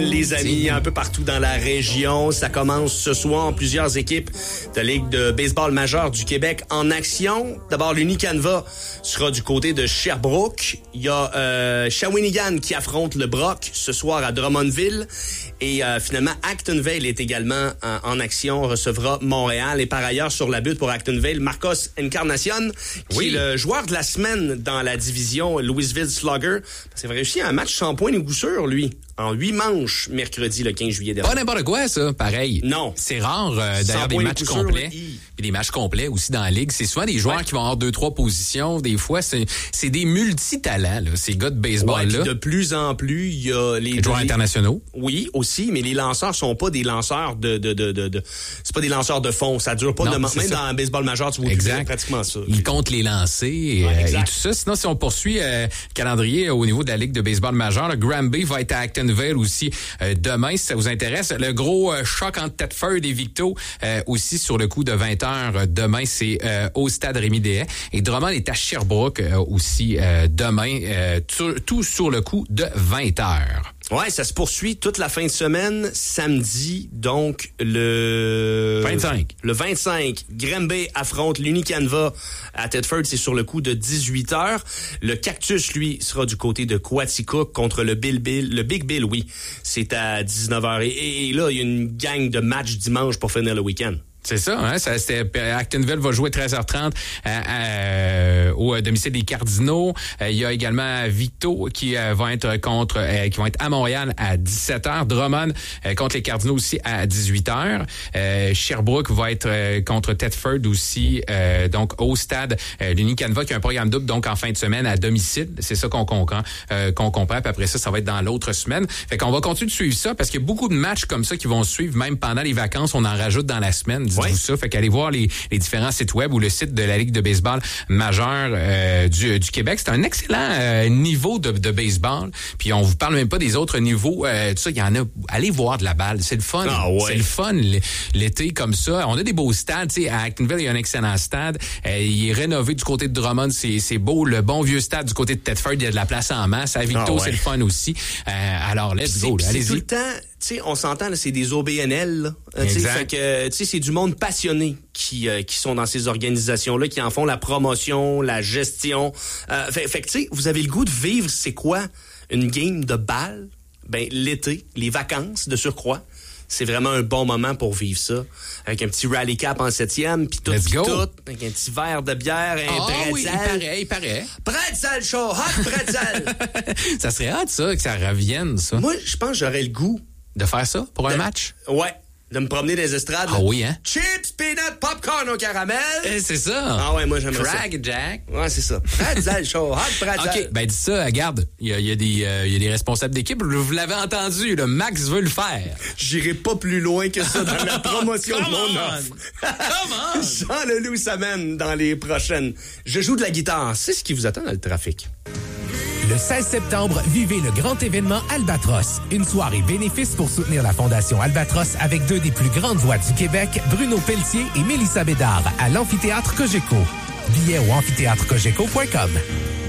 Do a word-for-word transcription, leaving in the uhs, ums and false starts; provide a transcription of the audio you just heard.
Les amis, un peu partout dans la région, ça commence ce soir. Plusieurs équipes de Ligue de baseball majeure du Québec en action. D'abord, l'Unicanva sera du côté de Sherbrooke. Il y a euh, Shawinigan qui affronte le Brock ce soir à Drummondville. Et euh, finalement, Actonville est également en, en action, recevra Montréal. Et par ailleurs, sur la butte pour Actonville, Marcos Encarnacion, qui oui. est le joueur de la semaine dans la division Louisville Slugger. C'est réussi un match sans point ni coup sûr, lui. En huit manches, mercredi, le quinze juillet dernier. Pas n'importe quoi, ça, pareil. Non. C'est rare, euh, d'ailleurs, des matchs complets. Et des matchs complets aussi dans la Ligue. C'est souvent des joueurs ouais. qui vont avoir deux, trois positions. Des fois, c'est, c'est des multitalents, là, ces gars de baseball-là. Ouais, de plus en plus, il y a les... Les joueurs les... internationaux. Oui, aussi, mais les lanceurs sont pas des lanceurs de... de, de, de, de... C'est pas des lanceurs de fond. Ça dure pas. Non, de... Même ça. Dans le baseball majeur, tu vois plus pratiquement ça. Ils comptent les lancers et, ouais, euh, et tout ça. Sinon, si on poursuit euh, le calendrier au niveau de la Ligue de baseball majeur, le Granby va être à Actonville aussi Euh, demain, si ça vous intéresse. Le gros euh, choc entre Thetford et Victo euh, aussi sur le coup de vingt heures. Demain, c'est euh, au stade Rémy-Déhay. Et Drummond est à Sherbrooke euh, aussi euh, demain, euh, tout, tout sur le coup de vingt heures. Ouais, ça se poursuit toute la fin de semaine. Samedi, donc, le... vingt-cinq. Le vingt-cinq. Granby affronte l'Unicanva à Thetford. C'est sur le coup de dix-huit heures. Le Cactus, lui, sera du côté de Quaticook contre le Bill Bill. Le Big Bill, oui. C'est à dix-neuf heures. Et, et, et là, il y a une gang de matchs dimanche pour finir le week-end. C'est ça, hein? Ça, c'était, Actonville va jouer treize heures trente euh, euh, au domicile des Cardinaux. Euh, il y a également Victo qui euh, va être contre, euh, qui vont être à Montréal à dix-sept heures. Drummond euh, contre les Cardinaux aussi à dix-huit heures. Euh, Sherbrooke va être euh, contre Thetford aussi, euh, donc au stade euh, l'Unicanva qui a un programme double donc en fin de semaine à domicile. C'est ça qu'on comprend, euh, qu'on comprend. Puis après ça, ça va être dans l'autre semaine. Fait qu'on va continuer de suivre ça parce qu'il y a beaucoup de matchs comme ça qui vont suivre même pendant les vacances. On en rajoute dans la semaine. Dites-vous ouais. ça. Fait qu'allez voir les, les différents sites web ou le site de la Ligue de baseball majeure euh, du, du Québec. C'est un excellent euh, niveau de, de baseball. Puis on vous parle même pas des autres niveaux. Euh, tout ça, il y en a. Allez voir de la balle. C'est le fun. Ah ouais. C'est le fun l'été comme ça. On a des beaux stades. Tu sais, à Actonville, il y a un excellent stade. Euh, il est rénové du côté de Drummond. C'est, c'est beau. Le bon vieux stade du côté de Thetford, il y a de la place en masse. À Victo, ah ouais. c'est le fun aussi. Euh, alors, let's go. Là, allez-y. Tout le temps... Tu sais, on s'entend, là, c'est des O B N L, là. Exact. Fait que, tu sais, c'est du monde passionné qui, euh, qui sont dans ces organisations-là, qui en font la promotion, la gestion. Euh, fait, fait que, tu sais, vous avez le goût de vivre, c'est quoi? Une game de balle? Ben, l'été, les vacances de surcroît. C'est vraiment un bon moment pour vivre ça. Avec un petit rally cap en septième, puis tout, puis tout. Avec un petit verre de bière, un ah, pretzel. Oui, il paraît, il paraît. Pretzel show, hot pretzel! Ça serait hot, ça, que ça revienne, ça. Moi, je pense que j'aurais le goût. De faire ça pour de, un match? Ouais. De me promener dans les estrades. Ah oui, hein? Chips, peanuts, popcorn au caramel. Eh, c'est ça. Ah ouais, moi j'aimerais ça. Crag Jack. Ouais, c'est ça. Pretzel show, hot pretzel. OK, ben dis ça, regarde, il y a, y, a des, euh, y a des responsables d'équipe, vous l'avez entendu, le Max veut le faire. J'irai pas plus loin que ça dans la promotion de mon offre. Comment? Jean Leloup s'amène dans les prochaines. Je joue de la guitare, c'est ce qui vous attend dans le trafic. Le seize septembre, vivez le grand événement Albatros. Une soirée bénéfice pour soutenir la Fondation Albatros avec deux des plus grandes voix du Québec, Bruno Pelletier et Mélissa Bédard, à l'Amphithéâtre Cogeco. Billets au amphithéâtre cogeco point com.